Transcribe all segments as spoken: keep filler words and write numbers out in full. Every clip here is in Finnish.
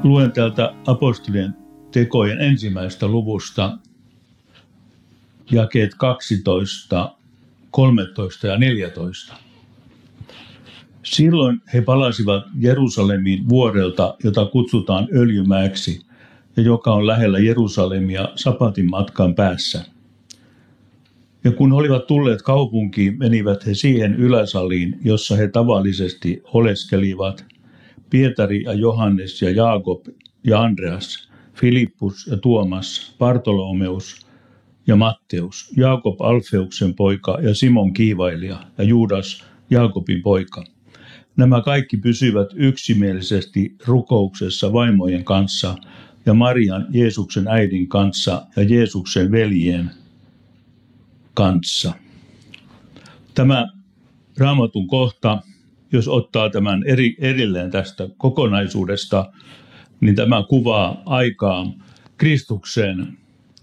Luen täältä apostolien tekojen ensimmäisestä luvusta jakeet kaksitoista, kolmetoista ja neljätoista. Silloin he palasivat Jerusalemiin vuorelta, jota kutsutaan Öljymäeksi, ja joka on lähellä Jerusalemia sapatin matkan päässä. Ja kun olivat tulleet kaupunkiin, menivät he siihen yläsaliin, jossa he tavallisesti oleskelivat, Pietari ja Johannes ja Jaakob ja Andreas, Filippus ja Tuomas, Bartolomeus ja Matteus, Jaakob Alfeuksen poika ja Simon kiivailija ja Juudas Jaakobin poika. Nämä kaikki pysyivät yksimielisesti rukouksessa vaimojen kanssa ja Marian, Jeesuksen äidin kanssa ja Jeesuksen veljien kanssa. Tämä Raamatun kohta, jos ottaa tämän eri, erilleen tästä kokonaisuudesta, niin tämä kuvaa aikaa Kristuksen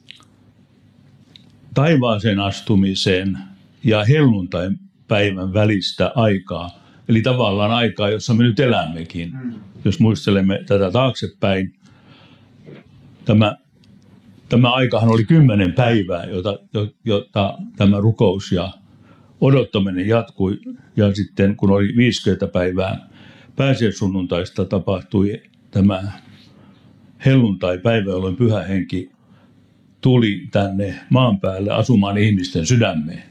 taivaaseen astumiseen ja helluntain päivän välistä aikaa. Eli tavallaan aikaa, jossa me nyt elämmekin. Jos muistelemme tätä taaksepäin, tämä, tämä aikahan oli kymmenen päivää, jota, jota tämä rukous ja odottaminen jatkui. Ja sitten kun oli viisikymmentä päivää pääsiäissunnuntaista, tapahtui tämä helluntai-päivä, jolloin Pyhä Henki tuli tänne maan päälle asumaan ihmisten sydämeen.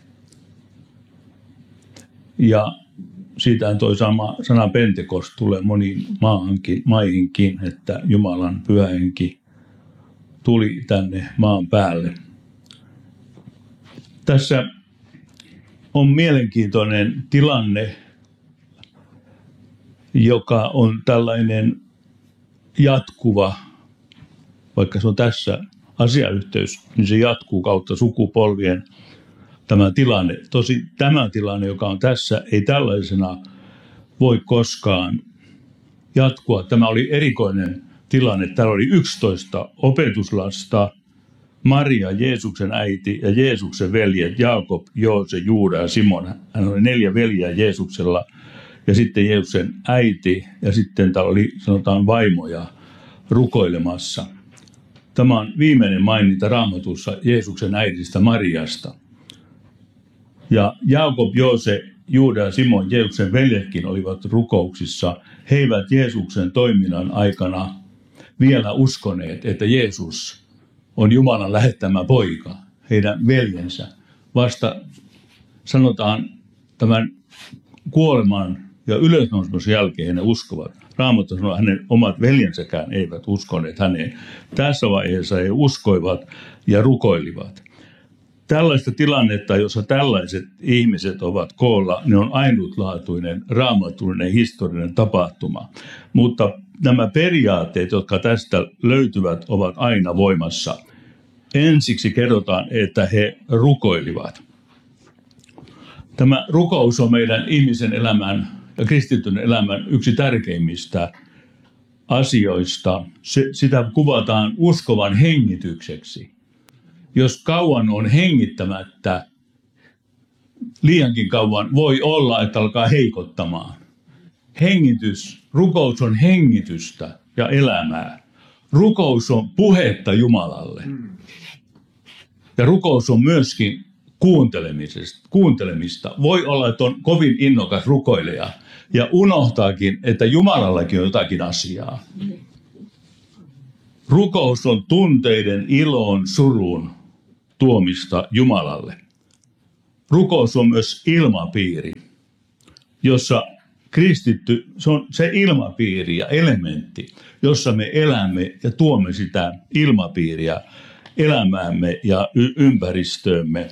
Ja siitä toi sama sana Pentekost tulee moniin maahankin, maihinkin, että Jumalan Pyhä Henki tuli tänne maan päälle. Tässä on mielenkiintoinen tilanne, joka on tällainen jatkuva, vaikka se on tässä asiayhteys, niin se jatkuu kautta sukupolvien tämä tilanne. Tosi tämä tilanne, joka on tässä, ei tällaisena voi koskaan jatkua. Tämä oli erikoinen tilanne. Täällä oli yksitoista opetuslasta, Maria, Jeesuksen äiti ja Jeesuksen veljet, Jaakob, Joose, Juuda ja Simon. Hän oli neljä veljeä Jeesuksella ja sitten Jeesuksen äiti ja sitten täällä oli sanotaan vaimoja rukoilemassa. Tämä on viimeinen maininta Raamatussa Jeesuksen äidistä Mariasta. Ja Jaakob, Joose, Juuda ja Simon, Jeesuksen veljetkin olivat rukouksissa. He eivät Jeesuksen toiminnan aikana vielä uskoneet, että Jeesus on Jumalan lähettämä poika, heidän veljensä. Vasta sanotaan tämän kuoleman ja ylösnousemuksen jälkeen he uskovat. Raamattu sanoo, että hänen omat veljensäkään eivät uskoneet häneen. Tässä vaiheessa he uskoivat ja rukoilivat. Tällaista tilannetta, jossa tällaiset ihmiset ovat koolla, ne on ainutlaatuinen, raamatullinen, historiallinen tapahtuma. Mutta nämä periaatteet, jotka tästä löytyvät, ovat aina voimassa. Ensiksi kerrotaan, että he rukoilivat. Tämä rukous on meidän ihmisen elämän ja kristityn elämän yksi tärkeimmistä asioista. Se, sitä kuvataan uskovan hengitykseksi. Jos kauan on hengittämättä, liiankin kauan voi olla, että alkaa heikottamaan. Hengitys, rukous on hengitystä ja elämää. Rukous on puhetta Jumalalle. Ja rukous on myöskin kuuntelemista. Voi olla, että on kovin innokas rukoilija ja unohtaakin, että Jumalallakin on jotakin asiaa. Rukous on tunteiden, ilon, surun tuomista Jumalalle. Rukous on myös ilmapiiri, jossa kristitty, se on se ilmapiiri ja elementti, jossa me elämme ja tuomme sitä ilmapiiriä elämäämme ja y- ympäristöömme.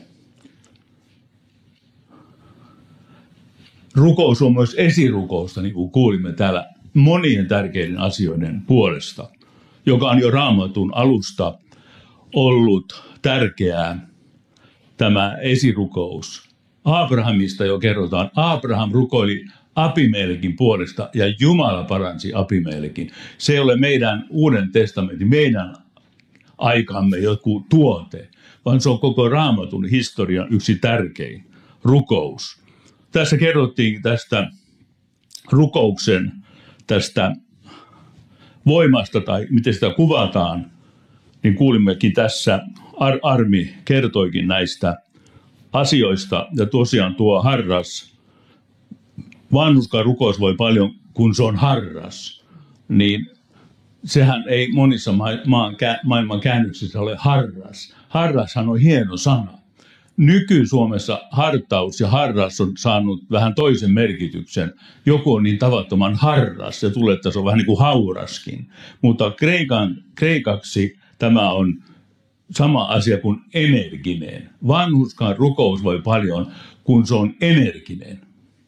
Rukous on myös esirukousta, niin kuin kuulimme täällä, monien tärkeiden asioiden puolesta, joka on jo Raamatun alusta ollut tärkeää, tämä esirukous. Abrahamista jo kerrotaan. Abraham rukoili Abimelekin puolesta ja Jumala paransi Abimelekin. Se ei ole meidän Uuden testamentin, meidän aikamme joku tuote, vaan se on koko Raamatun historian yksi tärkein rukous. Tässä kerrottiin tästä rukouksen, tästä voimasta tai miten sitä kuvataan, niin kuulimmekin tässä, Ar- Armi kertoikin näistä asioista. Ja tosiaan tuo harras, vanhurskaan rukous voi paljon, kun se on harras, niin sehän ei monissa ma- maan, maailman käännöksissä ole harras. Harrashan on hieno sana. Nyky-Suomessa hartaus ja harras on saanut vähän toisen merkityksen. Joku on niin tavattoman harras, se tulee, että se on vähän niin kuin hauraskin. Mutta kreikan, kreikaksi tämä on sama asia kuin energinen. Vanhurskaan rukous voi paljon, kun se on energinen.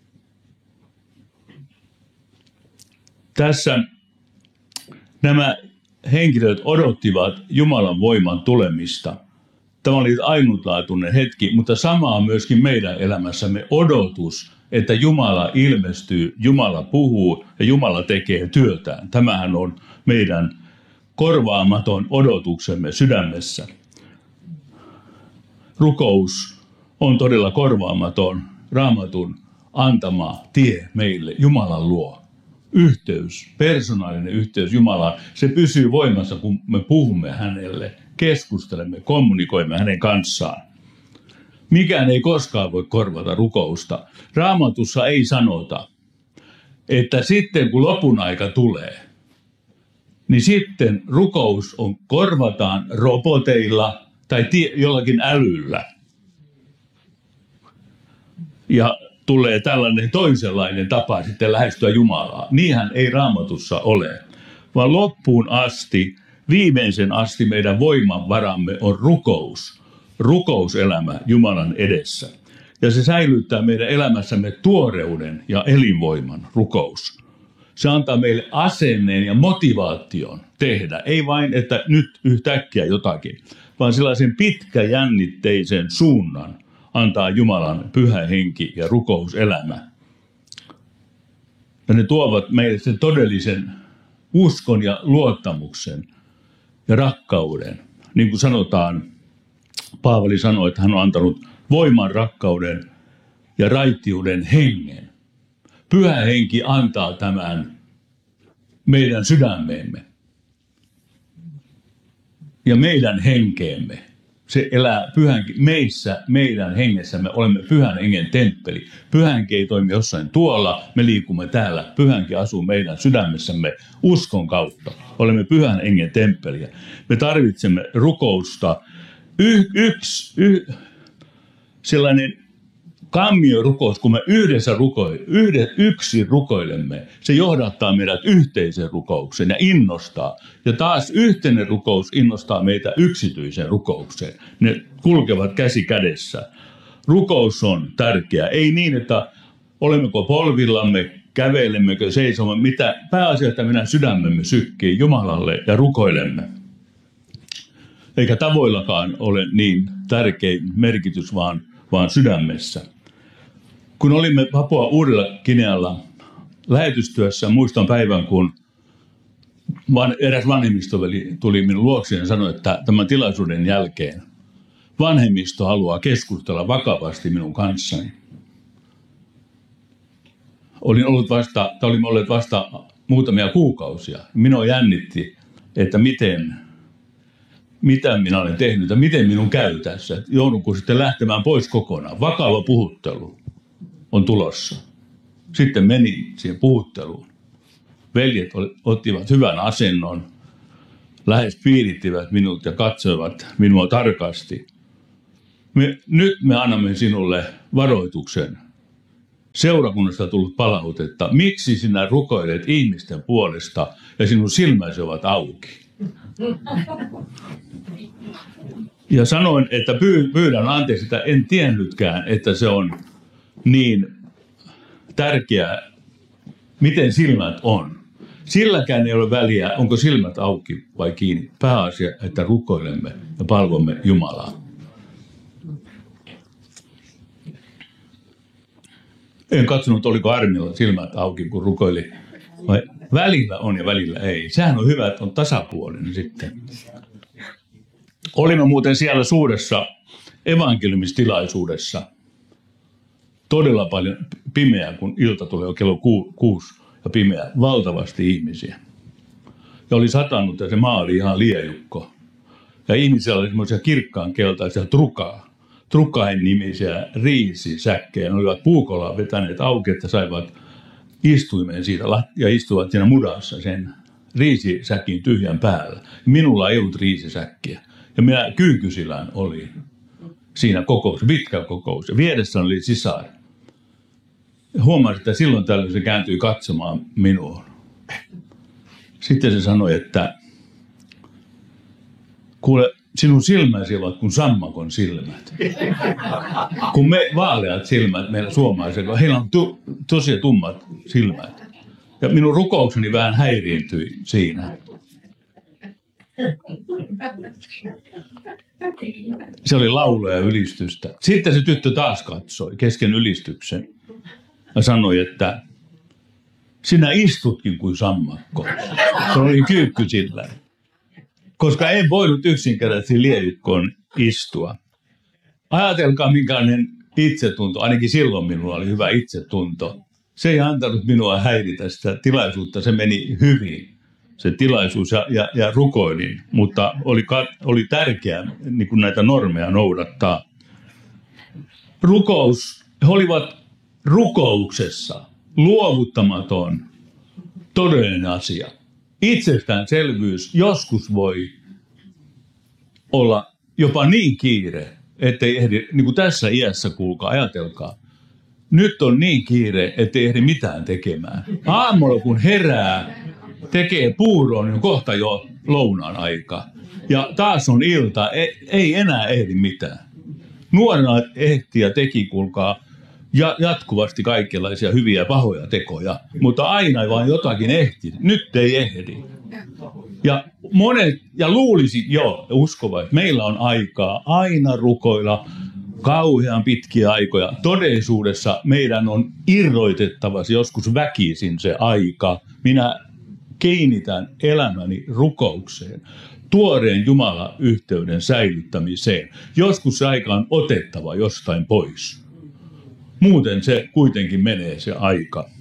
Tässä nämä henkilöt odottivat Jumalan voiman tulemista. Tämä oli ainutlaatuinen hetki, mutta sama on myöskin meidän elämässämme odotus, että Jumala ilmestyy, Jumala puhuu ja Jumala tekee työtään. Tämähän on meidän korvaamaton odotuksemme sydämessä. Rukous on todella korvaamaton Raamatun antama tie meille Jumalan luo. Yhteys, persoonallinen yhteys Jumalaan, se pysyy voimassa, kun me puhumme hänelle, keskustelemme, kommunikoimme hänen kanssaan. Mikään ei koskaan voi korvata rukousta. Raamatussa ei sanota, että sitten kun lopun aika tulee, niin sitten rukous on korvataan roboteilla tai tie, jollakin älyllä. Ja tulee tällainen toisenlainen tapa sitten lähestyä Jumalaa. Niinhän ei Raamatussa ole, vaan loppuun asti, viimeisen asti meidän voimavaramme on rukous. Rukouselämä Jumalan edessä. Ja se säilyttää meidän elämässämme tuoreuden ja elinvoiman rukous. Se antaa meille asenneen ja motivaation tehdä. Ei vain, että nyt yhtäkkiä jotakin, vaan sellaisen pitkäjännitteisen suunnan antaa Jumalan pyhä henki ja rukouselämä. Ja ne tuovat meille sen todellisen uskon ja luottamuksen ja rakkauden. Niin kuin sanotaan, Paavali sanoi, että hän on antanut voiman, rakkauden ja raittiuden hengen. Pyhä henki antaa tämän meidän sydämeemme ja meidän henkeemme. Se elää pyhän, meissä, meidän hengessämme, olemme pyhän hengen temppeli. Pyhänki ei toimi jossain tuolla, me liikumme täällä. Pyhänki asuu meidän sydämessämme uskon kautta. Olemme pyhän hengen temppeliä. Me tarvitsemme rukousta. Y- yksi, y- sellainen kammiorukous, kun me yhdessä rukoilemme, yhde, yksin rukoilemme, se johdattaa meidät yhteiseen rukoukseen ja innostaa. Ja taas yhteinen rukous innostaa meitä yksityiseen rukoukseen. Ne kulkevat käsi kädessä. Rukous on tärkeä. Ei niin, että olemmeko polvillamme, kävelemmekö, seisomme, mitä pääasia, että meidän sydämemme sykkii Jumalalle ja rukoilemme. Eikä tavoillakaan ole niin tärkein merkitys, vaan, vaan sydämessä. Kun olimme Papua Uudella-Ginealla lähetystyössä, muistan päivän, kun van, eräs vanhemmistoveli tuli minun luokseni ja sanoi, että tämän tilaisuuden jälkeen vanhemmisto haluaa keskustella vakavasti minun kanssani. Olin ollut vasta, tai olimme olleet vasta muutamia kuukausia. Minua jännitti, että miten, mitä minä olen tehnyt ja miten minun käy tässä. Joudunko sitten lähtemään pois kokonaan. Vakava puhuttelu on tulossa. Sitten menin siihen puhutteluun. Veljet ottivat hyvän asennon, lähes piirittivät minut ja katsoivat minua tarkasti. Me, nyt me annamme sinulle varoituksen. Seurakunnasta tullut palautetta. Miksi sinä rukoilet ihmisten puolesta ja sinun silmäsi ovat auki? Ja sanoin, että pyydän anteeksi, että en tiennytkään, että se on niin tärkeää, miten silmät on. Silläkään ei ole väliä, onko silmät auki vai kiinni. Pääasia, että rukoilemme ja palvomme Jumalaa. En katsonut, oliko Armilla silmät auki, kun rukoili. Vai välillä on ja välillä ei. Sehän on hyvä, että on tasapuolinen sitten. Olimme muuten siellä suuressa evankeliumistilaisuudessa. Todella paljon pimeää, kun ilta tulee jo kello ku, kuusi ja pimeää. Valtavasti ihmisiä. ja oli satanut ja se maa oli ihan liejukko. Ja ihmisillä oli semmoisia kirkkaan keltaisia trukaa, trukain nimisiä riisisäkkejä. Ne olivat puukolla vetäneet auki, että saivat istuimeen siitä ja istuvat siinä mudassa sen riisisäkin tyhjän päällä. Minulla ei ollut riisisäkkiä. Ja minä Kyykysilän olin siinä kokous, pitkä kokous. Ja vieressä oli sisar. Huomasin, että silloin tällöin se kääntyi katsomaan minuun. Sitten se sanoi, että kuule, sinun silmäsi ovat kuin sammakon silmät. Kun me vaaleat silmät meillä suomalaisilla, heillä on tu, tosi tummat silmät. Ja minun rukoukseni vähän häiriintyi siinä. Se oli laulua ja ylistystä. Sitten se tyttö taas katsoi kesken ylistyksen ja sanoi, että sinä istutkin kuin sammakko. Se oli Kyykkysillä. Koska en voinut yksinkertaisesti liejukkoon istua. Ajatelkaa, minkälainen itsetunto, ainakin silloin minulla oli hyvä itsetunto. Se ei antanut minua häiritä sitä tilaisuutta, se meni hyvin, se tilaisuus, ja, ja, ja rukoilin, mutta oli, oli tärkeää niin kuin näitä normeja noudattaa. Rukous, he olivat rukouksessa luovuttamaton, todellinen asia. Itsestäänselvyys joskus voi olla jopa niin kiire, ettei ehdi, niin kuin tässä iässä, kuulkaa, ajatelkaa. Nyt on niin kiire, ettei ehdi mitään tekemään. Aamulla kun herää, tekee puuroon, niin on kohta jo lounaan aika. Ja taas on ilta, ei, ei enää ehdi mitään. Nuorena ehti ja teki, kuulkaa, ja jatkuvasti kaikenlaisia hyviä pahoja tekoja, mutta aina vaan jotakin ehti. Nyt ei ehdi. Ja monet, ja luulisi jo uskova, että meillä on aikaa aina rukoilla kauhean pitkiä aikoja. Todellisuudessa meidän on irroitettava joskus väkisin se aika. Minä kiinnitän elämäni rukoukseen, tuoreen Jumala-yhteyden säilyttämiseen. Joskus se aika on otettava jostain pois. Muuten se kuitenkin menee se aika.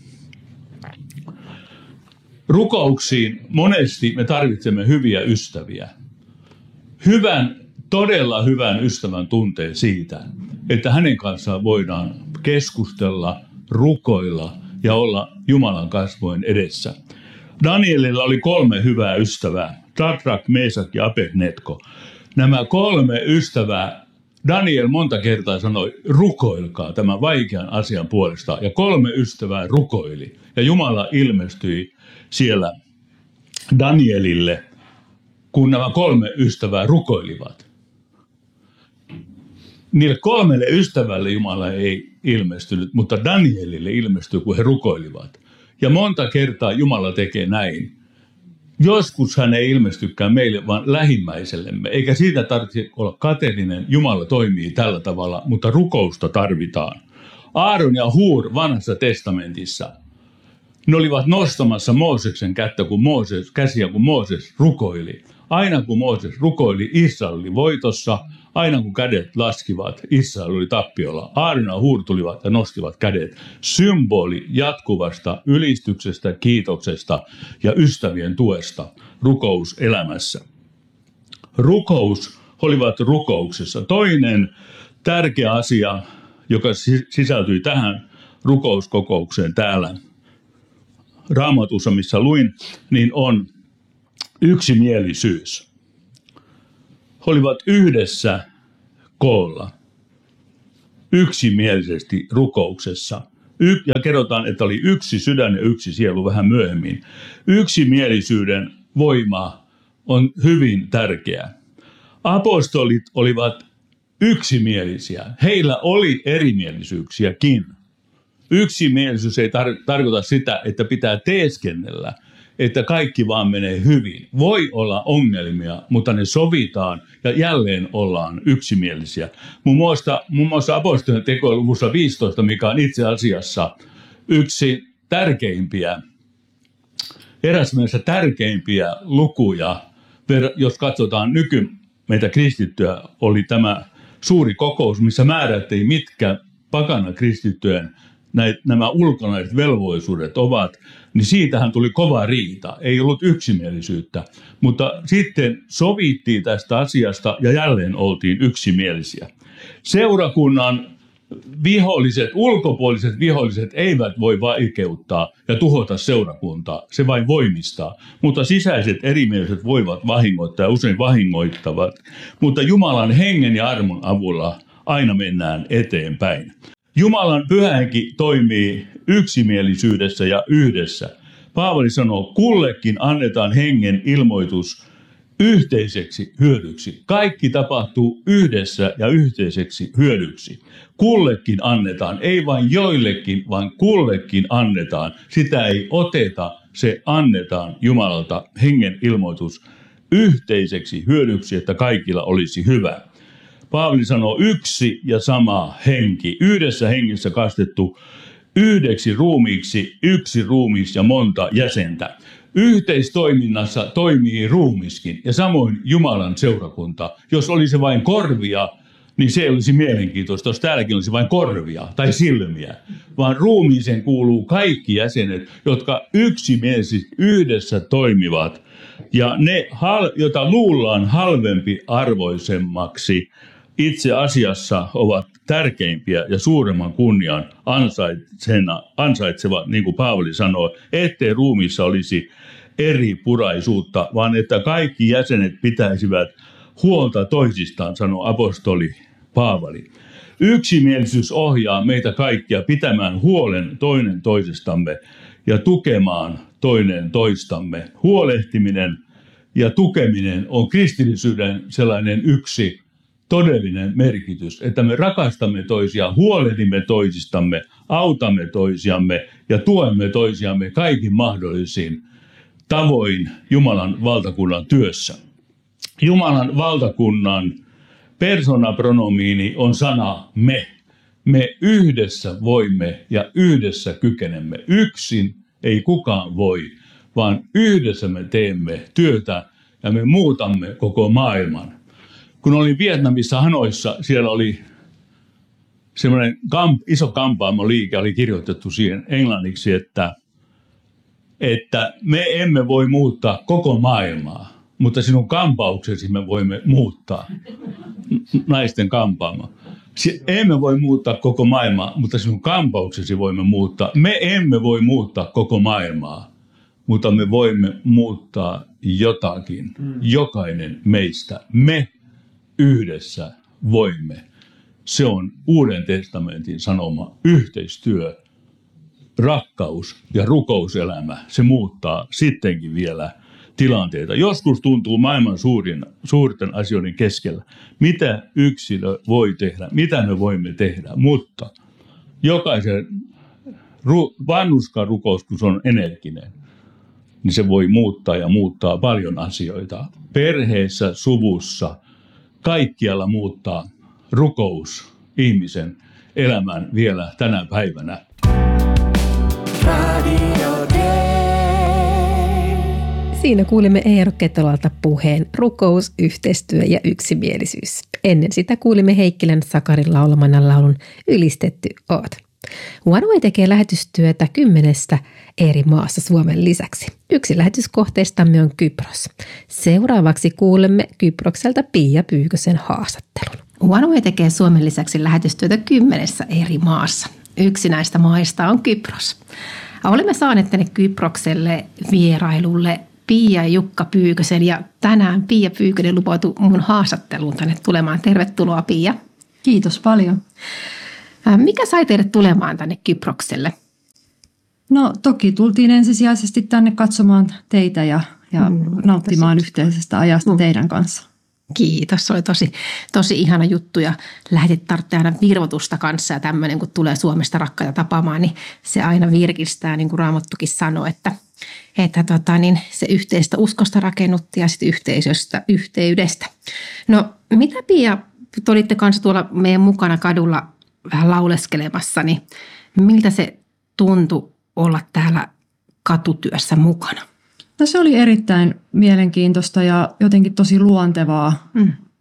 Rukouksiin monesti me tarvitsemme hyviä ystäviä. Hyvän, todella hyvän ystävän tunteen siitä, että hänen kanssaan voidaan keskustella, rukoilla ja olla Jumalan kasvojen edessä. Danielilla oli kolme hyvää ystävää, Sadrak, Meesak ja Abednego. Nämä kolme ystävää, Daniel monta kertaa sanoi, rukoilkaa tämän vaikean asian puolesta. Ja kolme ystävää rukoili. Ja Jumala ilmestyi siellä Danielille, kun nämä kolme ystävää rukoilivat. Niille kolmelle ystävälle Jumala ei ilmestynyt, mutta Danielille ilmestyi, kun he rukoilivat. Ja monta kertaa Jumala tekee näin. Joskus hän ei ilmestykään meille, vaan lähimmäisellemme. Eikä siitä tarvitse olla kateellinen. Jumala toimii tällä tavalla, mutta rukousta tarvitaan. Aaron ja Hur vanhassa testamentissa. Ne olivat nostamassa Mooseksen kättä, kun Mooses, käsiä, kun Mooses rukoili. Aina kun Mooses rukoili, Israel oli voitossa. Aina kun kädet laskivat, Israel oli tappiolla. Aaron ja Hur tulivat ja nostivat kädet. Symboli jatkuvasta ylistyksestä, kiitoksesta ja ystävien tuesta rukouselämässä. Rukous olivat rukouksessa. Toinen tärkeä asia, joka sisältyi tähän rukouskokoukseen täällä Raamatussa, missä luin, niin on yksimielisyys. He olivat yhdessä koolla, yksimielisesti rukouksessa. Y- ja kerrotaan, että oli yksi sydän ja yksi sielu vähän myöhemmin. Yksimielisyyden voima on hyvin tärkeä. Apostolit olivat yksimielisiä. Heillä oli erimielisyyksiäkin. Yksimielisyys ei tar- tarkoita sitä, että pitää teeskennellä, että kaikki vaan menee hyvin. Voi olla ongelmia, mutta ne sovitaan ja jälleen ollaan yksimielisiä. Muun muassa, muun muassa apostolien tekojen luvussa viisitoista, mikä on itse asiassa yksi tärkeimpiä, eräs mielessä tärkeimpiä lukuja, jos katsotaan nyky meitä kristittyä, oli tämä suuri kokous, missä määrättiin, mitkä pakana kristittyjen näitä, nämä ulkonaiset velvollisuudet ovat, niin siitähän tuli kova riita. Ei ollut yksimielisyyttä, mutta sitten sovittiin tästä asiasta ja jälleen oltiin yksimielisiä. Seurakunnan viholliset, ulkopuoliset viholliset eivät voi vaikeuttaa ja tuhota seurakuntaa. Se vain voimistaa. Mutta sisäiset erimieliset voivat vahingoittaa ja usein vahingoittavat. Mutta Jumalan hengen ja armon avulla aina mennään eteenpäin. Jumalan pyhä henki toimii yksimielisyydessä ja yhdessä. Paavali sanoo, kullekin annetaan hengen ilmoitus yhteiseksi hyödyksi. Kaikki tapahtuu yhdessä ja yhteiseksi hyödyksi. Kullekin annetaan, ei vain joillekin, vaan kullekin annetaan. Sitä ei oteta, se annetaan Jumalalta hengen ilmoitus yhteiseksi hyödyksi, että kaikilla olisi hyvä. Paavali sanoo yksi ja sama henki, yhdessä hengessä kastettu yhdeksi ruumiiksi, yksi ruumis ja monta jäsentä. Yhteistoiminnassa toimii ruumiskin ja samoin Jumalan seurakunta. Jos olisi vain korvia, niin se ei olisi mielenkiintoista, jos täälläkin olisi vain korvia tai silmiä. Vaan ruumiiseen kuuluu kaikki jäsenet, jotka yksimielisesti yhdessä toimivat. Ja ne, joita luullaan halvempi arvoisemmaksi, itse asiassa ovat tärkeimpiä ja suuremman kunnian ansaitsevat, niin kuin Paavali sanoo, ettei ruumiissa olisi eri puraisuutta, vaan että kaikki jäsenet pitäisivät huolta toisistaan, sanoo apostoli Paavali. Yksimielisyys ohjaa meitä kaikkia pitämään huolen toinen toisestamme ja tukemaan toinen toistamme. Huolehtiminen ja tukeminen on kristillisyyden sellainen yksi todellinen merkitys, että me rakastamme toisia, huolehdimme toisistamme, autamme toisiamme ja tuemme toisiamme kaikin mahdollisin tavoin Jumalan valtakunnan työssä. Jumalan valtakunnan persoonapronomiini on sana me. Me yhdessä voimme ja yhdessä kykenemme. Yksin ei kukaan voi, vaan yhdessä me teemme työtä ja me muutamme koko maailman. Kun olin Vietnamissa Hanoissa, siellä oli semmoinen kamp, iso kampaamoliike, oli kirjoitettu siihen englanniksi, että, että me emme voi muuttaa koko maailmaa, mutta sinun kampauksesi me voimme muuttaa. Naisten kampaama. Emme voi muuttaa koko maailmaa, mutta sinun kampauksesi voimme muuttaa. Me emme voi muuttaa koko maailmaa, mutta me voimme muuttaa jotakin. Jokainen meistä. Me yhdessä voimme. Se on Uuden testamentin sanoma yhteistyö, rakkaus ja rukouselämä. Se muuttaa sittenkin vielä tilanteita. Joskus tuntuu maailman suurin, suurten asioiden keskellä. Mitä yksilö voi tehdä? Mitä me voimme tehdä? Mutta jokaisen ru, vanhuskan rukous, kun se on energinen, niin se voi muuttaa ja muuttaa paljon asioita. Perheessä, suvussa, kaikkialla muuttaa rukous ihmisen elämän vielä tänä päivänä. Siinä kuulimme Eero Ketolalta puheen rukous, yhteistyö ja yksimielisyys. Ennen sitä kuulimme Heikkilän Sakarin laulamana laulun Ylistetty oot. OneWay tekee lähetystyötä kymmenestä eri maassa Suomen lisäksi. Yksi lähetyskohteistamme on Kypros. Seuraavaksi kuulemme Kyprokselta Pia Pyykösen haastattelun. OneWay tekee Suomen lisäksi lähetystyötä kymmenessä eri maassa. Yksi näistä maista on Kypros. Olemme saaneet tänne Kyprokselle vierailulle Pia ja Jukka Pyykösen ja tänään Pia Pyykönen lupautui mun haastatteluun tänne tulemaan. Tervetuloa Pia. Kiitos paljon. Mikä sai teidät tulemaan tänne Kyprokselle? No toki tultiin ensisijaisesti tänne katsomaan teitä ja, ja mm, nauttimaan tosi yhteisestä ajasta mm. teidän kanssa. Kiitos, se oli tosi, tosi ihana juttu ja lähdit tarvitsemaan virvoitusta kanssa ja tämmöinen, kun tulee Suomesta rakkaita tapaamaan, niin se aina virkistää, niin kuin Raamattukin sanoi, että, että tota, niin se yhteistä uskosta rakennutti ja sitten yhteisöstä, yhteydestä. No mitä Pia, te olitte kanssa tuolla meidän mukana kadulla vähän lauleskelemassa, niin miltä se tuntui olla täällä katutyössä mukana? No se oli erittäin mielenkiintoista ja jotenkin tosi luontevaa mm.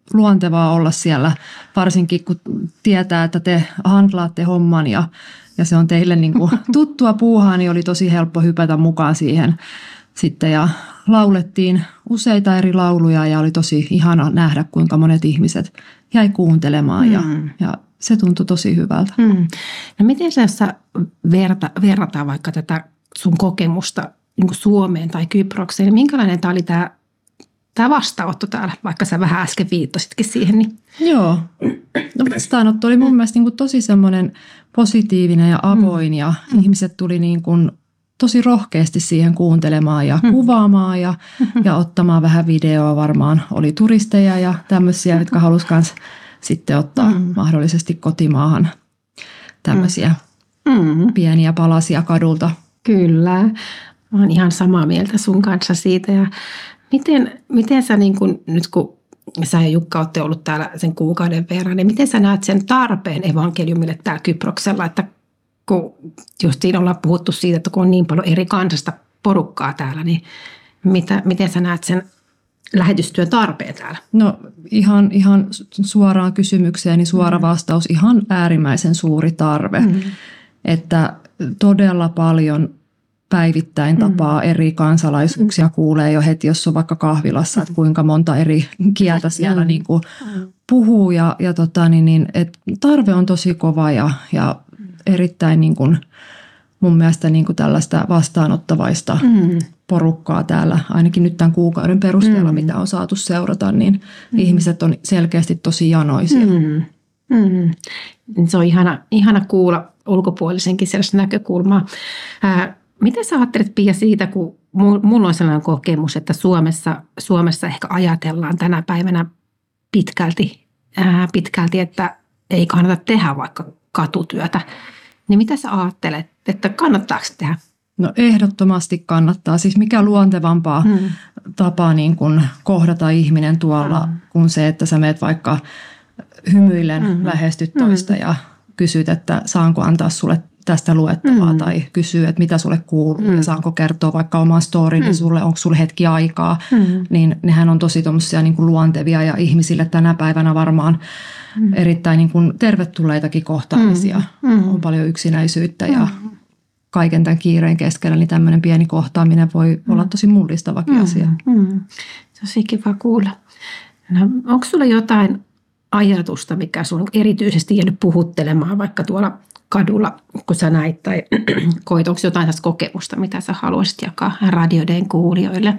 luontevaa olla siellä, varsinkin kun tietää, että te handlaatte homman ja, ja se on teille niin kuin tuttua puuhaa, niin oli tosi helppo hypätä mukaan siihen sitten ja laulettiin useita eri lauluja ja oli tosi ihana nähdä, kuinka monet ihmiset jäi kuuntelemaan ja, mm. ja se tuntui tosi hyvältä. Mm. No miten sä, jos sä verta, verrataan vaikka tätä sun kokemusta niin kuin Suomeen tai Kyprokseen, niin minkälainen tämä oli tämä, tämä vastaanotto täällä, vaikka sä vähän äsken viittasitkin siihen? Niin. Joo, no, vastaanotto oli mun mielestä niin kuin tosi semmoinen positiivinen ja avoin ja mm. ihmiset tuli niin kuin tosi rohkeasti siihen kuuntelemaan ja mm. kuvaamaan ja, mm-hmm. ja ottamaan vähän videoa. Varmaan oli turisteja ja tämmöisiä, jotka halusivat myös sitten ottaa mm. mahdollisesti kotimaahan tämmöisiä mm. pieniä palasia kadulta. Kyllä, mä oon ihan samaa mieltä sun kanssa siitä. Ja miten, miten sä niin kun, nyt kun sä ja Jukka olette ollut täällä sen kuukauden verran, niin miten sä näet sen tarpeen evankeliumille täällä Kyproksella, että kun justiin ollaan puhuttu siitä, että kun on niin paljon eri kansasta porukkaa täällä, niin mitä, miten sä näet sen lähetystyön tarpeen täällä? No ihan, ihan suoraan kysymykseen, niin suora vastaus, ihan äärimmäisen suuri tarve. Mm. Että todella paljon päivittäin tapaa mm. eri kansalaisuuksia, mm. kuulee jo heti, jos on vaikka kahvilassa, että kuinka monta eri kieltä siellä mm. niin kuin puhuu. Ja, ja tota, niin, niin, et tarve on tosi kova ja, ja erittäin niin kuin, mun mielestä niin kuin tällaista vastaanottavaista mm. porukkaa täällä, ainakin nyt tämän kuukauden perusteella, mm. mitä on saatu seurata, niin mm. ihmiset on selkeästi tosi janoisia. Mm. Mm. Se on ihana, ihana kuulla ulkopuolisenkin sellaista näkökulmaa. Ää, miten sä ajattelet, Pia, siitä, kun mulla on sellainen kokemus, että Suomessa, Suomessa ehkä ajatellaan tänä päivänä pitkälti, ää, pitkälti, että ei kannata tehdä vaikka katutyötä. Niin mitä sä ajattelet, että kannattaako tehdä? No ehdottomasti kannattaa. Siis mikä luontevampaa hmm. tapaa niin kuin kohdata ihminen tuolla, hmm. kuin se, että sä meet vaikka hymyillen hmm. lähestyt toista hmm. ja kysyt, että saanko antaa sulle tästä luettavaa hmm. tai kysyy, että mitä sulle kuuluu hmm. ja saanko kertoa vaikka oman storin hmm. sulle, onko sulle hetki aikaa. Hmm. Niin nehän on tosi tommosia niin kuin luontevia ja ihmisille tänä päivänä varmaan hmm. erittäin niin kuin tervetulleitakin kohtaamisia. Hmm. On paljon yksinäisyyttä ja hmm. kaiken tämän kiireen keskellä, niin tämmöinen pieni kohtaaminen voi mm. olla tosi mullistavakin mm. asia. Mm. Tosi kiva kuulla. No, onko sulla jotain ajatusta, mikä sun on erityisesti jäänyt puhuttelemaan vaikka tuolla kadulla, kun sä näit tai koit, onko jotain tästä kokemusta, mitä sä haluaisit jakaa radioiden kuulijoille?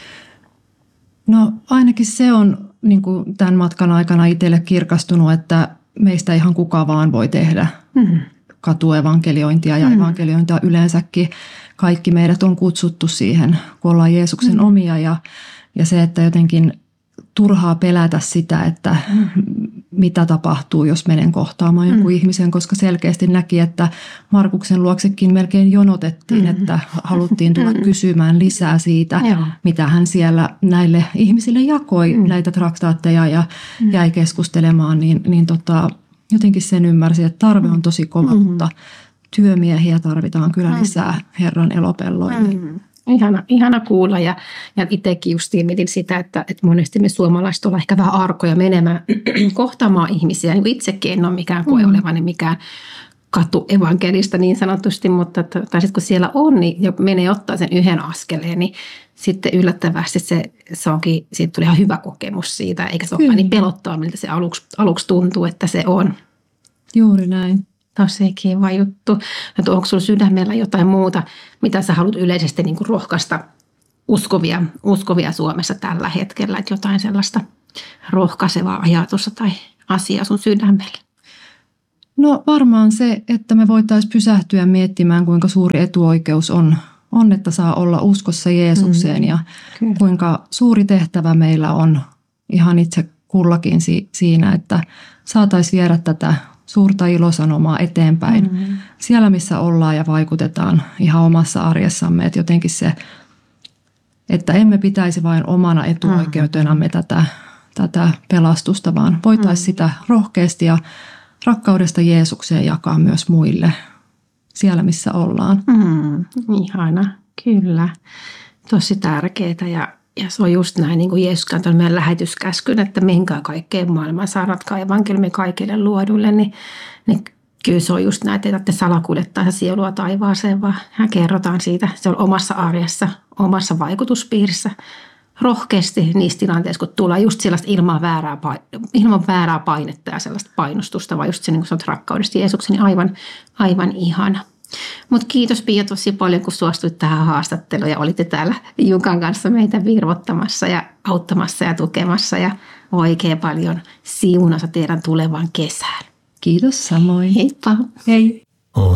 No ainakin se on niin kuin tämän matkan aikana itselle kirkastunut, että meistä ihan kuka vaan voi tehdä mm. katuevankeliointia ja mm. evankeliointia yleensäkin. Kaikki meidät on kutsuttu siihen, kun ollaan Jeesuksen mm. omia ja, ja se, että jotenkin turhaa pelätä sitä, että mm. mitä tapahtuu, jos menen kohtaamaan jonkun mm. ihmisen, koska selkeästi näki, että Markuksen luoksekin melkein jonotettiin, mm. että haluttiin tulla mm. kysymään lisää siitä, Joo. mitä hän siellä näille ihmisille jakoi, mm. näitä traktaatteja ja mm. jäi keskustelemaan, niin, niin tota, jotenkin sen ymmärsin, että tarve on tosi kova, mm. mutta työmiehiä tarvitaan kyllä lisää Herran elopelloille. Mm. Ihana, ihana kuulla ja, ja itsekin justiin mietin sitä, että, että monesti me suomalaiset ollaan ehkä vähän arkoja menemään kohtaamaan ihmisiä. Niin itsekin en ole mikään koe mm. olevani mikään katuevankelista niin sanotusti, mutta tai sitten kun siellä on, niin jo menee ottaa sen yhden askeleen, niin sitten yllättävästi se, se onkin, siitä tuli ihan hyvä kokemus siitä, eikä se ole niin pelottaa, miltä se aluksi, aluksi tuntuu, että se on. Juuri näin. Tosi kiva juttu. Että onko sinulla sydämellä jotain muuta, mitä sä haluat yleisesti niin kuin rohkaista uskovia, uskovia Suomessa tällä hetkellä? Että jotain sellaista rohkaisevaa ajatusta tai asiaa sun sydämellä? No varmaan se, että me voitaisiin pysähtyä miettimään, kuinka suuri etuoikeus on, on että saa olla uskossa Jeesukseen mm. ja Kyllä. kuinka suuri tehtävä meillä on ihan itse kullakin si- siinä, että saataisiin viedä tätä suurta ilosanomaa eteenpäin mm-hmm. siellä, missä ollaan ja vaikutetaan ihan omassa arjessamme. Että jotenkin se, että emme pitäisi vain omana etuoikeutenamme tätä, tätä pelastusta, vaan voitaisiin mm-hmm. sitä rohkeasti ja rakkaudesta Jeesukseen jakaa myös muille siellä, missä ollaan. Mm, ihana, kyllä. Tosi tärkeää ja, Ja se on just näin, niin kuin Jeesus antoi meidän lähetyskäskyn, että menkää kaikkeen maailmaan, saarnatkaa evankeliumi kaikille luoduille, niin, niin kyllä se on just näin, että ei tarvitse salakuljettaa sielua taivaaseen, vaan hän kerrotaan siitä, se on omassa arjessa, omassa vaikutuspiirissä, rohkeasti niissä tilanteissa, kun tulee just sellaista ilman väärää, ilman väärää painetta ja sellaista painostusta, vaan just se, niin kuin sanot, rakkaudesta Jeesuksen, niin aivan, aivan ihana. Mutta kiitos Pia tosi paljon, kun suostuit tähän haastatteluun ja olitte täällä Jukan kanssa meitä virvottamassa ja auttamassa ja tukemassa ja oikein paljon siunassa teidän tulevan kesään. Kiitos samoin. Heippa. Hei.